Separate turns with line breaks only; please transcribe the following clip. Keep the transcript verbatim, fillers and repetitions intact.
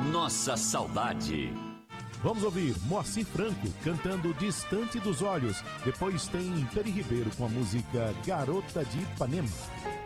Nossa Saudade.
Vamos ouvir Moacir Franco cantando Distante dos Olhos. Depois tem Peri Ribeiro com a música Garota de Ipanema.